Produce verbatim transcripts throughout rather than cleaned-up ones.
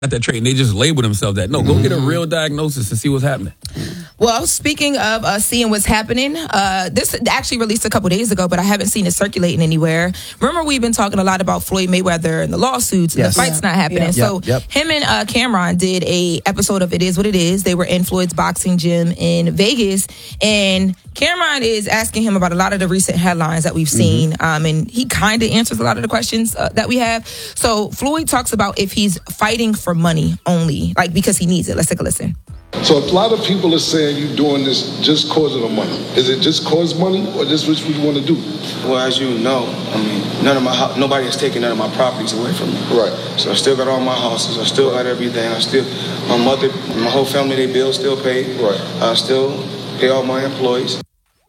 that trait, and they just label themselves that. No, go mm-hmm. get a real diagnosis and see what's happening. Well, speaking of uh, seeing what's happening, uh, this actually released a couple days ago, but I haven't seen it circulating anywhere. Remember, we've been talking a lot about Floyd Mayweather and the lawsuits and yes. the fights yeah. not happening. Yeah. So yep, yep. him and uh, Cameron did a episode of It Is What It Is. They were in Floyd's boxing gym in Vegas, and Cameron is asking him about a lot of the recent headlines that we've seen, mm-hmm. um, and he kind of answers a lot of the questions uh, that we have. So Floyd talks about if he's fighting for money only, like because he needs it. Let's take a listen. So a lot of people are saying you're doing this just cause of the money. Is it just cause money, or just what you want to do? Well, as you know, I mean, none of my nobody has taken none of my properties away from me. Right. So I still got all my houses. I still got everything. I still, my mother, my whole family, their bills still paid. Right. I still pay all my employees.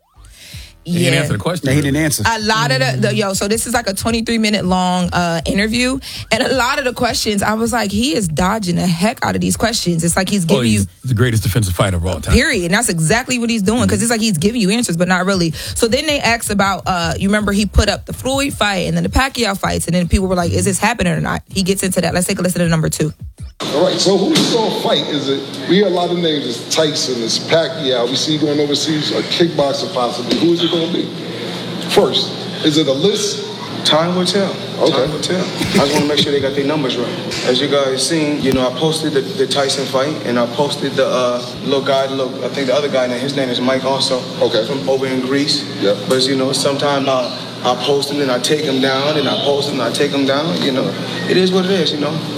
He yeah. didn't answer the question. No, he didn't answer. A lot of the, the yo, so this is like a twenty-three minute long uh, interview, and a lot of the questions, I was like, he is dodging the heck out of these questions. It's like he's giving oh, he's you the greatest defensive fighter of all time. Period. And that's exactly what he's doing, because mm-hmm. it's like he's giving you answers, but not really. So then they asked about, uh, you remember he put up the Floyd fight and then the Pacquiao fights, and then people were like, is this happening or not? He gets into that. Let's take a listen to number two. All right, so who's going to fight? Is it, we hear a lot of names, it's Tyson, it's Pacquiao, we see going overseas, a kickboxer possibly. Who is it going to be? First, is it a list? Time will tell. Okay. Time will tell. I just want to make sure they got their numbers right. As you guys seen, you know, I posted the, the Tyson fight, and I posted the uh, little guy, little, I think the other guy, his name is Mike also. Okay. From over in Greece. Yeah. But, you know, sometimes I, I post him and I take him down, and I post him and I take him down. You know, it is what it is, you know.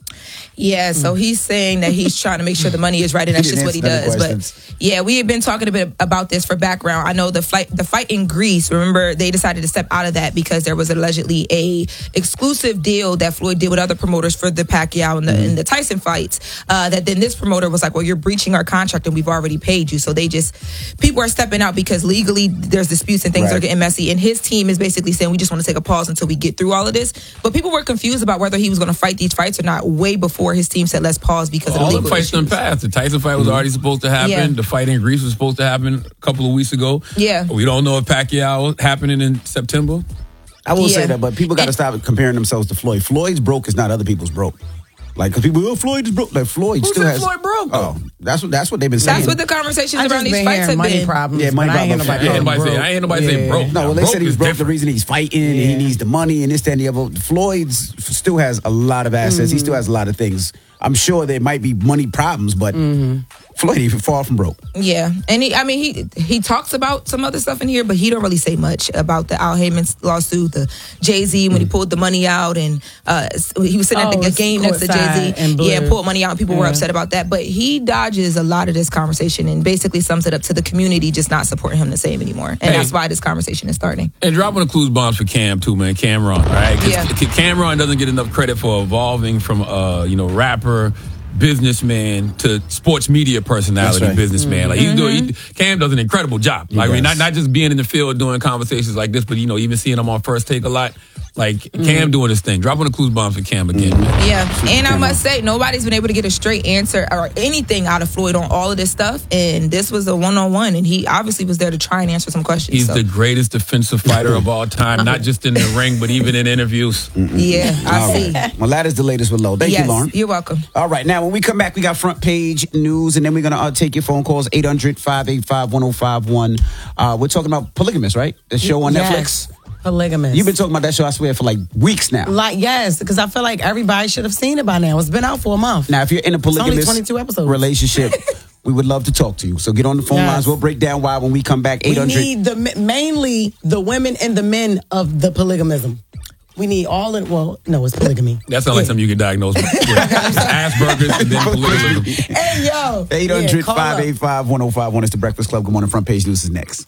Yeah, so he's saying that he's trying to make sure the money is right, and that's just what he does. But yeah, we have been talking a bit about this for background. I know the fight, the fight in Greece. Remember, they decided to step out of that because there was allegedly a exclusive deal that Floyd did with other promoters for the Pacquiao and the, mm-hmm. and the Tyson fights. Uh, that then this promoter was like, "Well, you're breaching our contract, and we've already paid you." So they just people are stepping out because legally there's disputes and things right. are getting messy. And his team is basically saying, "We just want to take a pause until we get through all of this." But people were confused about whether he was going to fight these fights or not way before his team said let's pause because all of the the fights done passed. The Tyson fight was already supposed to happen. Yeah. The fight in Greece was supposed to happen a couple of weeks ago. Yeah, we don't know if Pacquiao happening in September. I will yeah. say that, but people got to stop comparing themselves to Floyd. Floyd's broke is not other people's broke. Like, because people, oh, Floyd is broke. Like, Floyd Who still said has. Floyd broke? Oh, that's what that's what they've been saying. That's what the conversations I around these fights have money been. Problems, yeah, money I ain't problems. nobody, I ain't nobody say, I ain't nobody yeah. say broke. No, well, they broke said he was broke. Different. The reason he's fighting, yeah. and he needs the money, and this, that, and the other. Floyd's still has a lot of assets. Mm-hmm. He still has a lot of things. I'm sure there might be money problems, but mm-hmm. Floyd even far from broke. Yeah, and he, I mean, he he talks about some other stuff in here, but he don't really say much about the Al Heyman lawsuit, the Jay-Z when mm-hmm. he pulled the money out, and uh, he was sitting oh, at the game next to Jay-Z, and yeah, and pulled money out, and people yeah. were upset about that. But he dodges a lot of this conversation and basically sums it up to the community just not supporting him the same anymore, and hey, that's why this conversation is starting. And dropping the clues bombs for Cam too, man. Cameron, right? Yeah. Cameron doesn't get enough credit for evolving from uh, you know, rapper, businessman to sports media personality, right. businessman. Mm-hmm. Like he's doing, he, Cam does an incredible job. Like I mean, not not just being in the field doing conversations like this, but you know, even seeing him on First Take a lot. Like mm-hmm. Cam doing his thing, dropping the clues bombs for Cam again. Mm-hmm. Yeah, and I must say, nobody's been able to get a straight answer or anything out of Floyd on all of this stuff. And this was a one-on-one, and he obviously was there to try and answer some questions. He's so. the greatest defensive fighter of all time, not just in the ring, but even in interviews. Mm-hmm. Yeah, I all see. Right. Well, that is the latest with Low. Thank yes, you, Lauren. You're welcome. All right, now when we come back, we got front page news, and then we're going to uh, take your phone calls, eight hundred, five eight five, one oh five one. Uh, we're talking about Polygamous, right? The show on yes. Netflix. Polygamous. You've been talking about that show, I swear, for like weeks now. Like, yes, because I feel like everybody should have seen it by now. It's been out for a month. Now, if you're in a polygamous it's only twenty-two episodes. relationship, we would love to talk to you. So get on the phone yes. lines. We'll break down why when we come back. eight hundred. We need the mainly the women and the men of the polygamism. We need all in, well, no, it's polygamy. That sounds yeah. like something you can diagnose with. Asperger's and then polygamy. Hey, yo. eight hundred, five eight five, one oh five one is the Breakfast Club. Good morning. Front page news is next.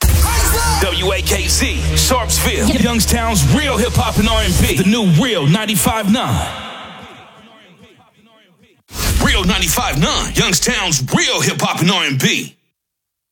W A K Z, Sharpsville, Youngstown's real hip-hop and R and B. The new Real ninety-five point nine. Real ninety-five point nine, Youngstown's real hip-hop and R and B.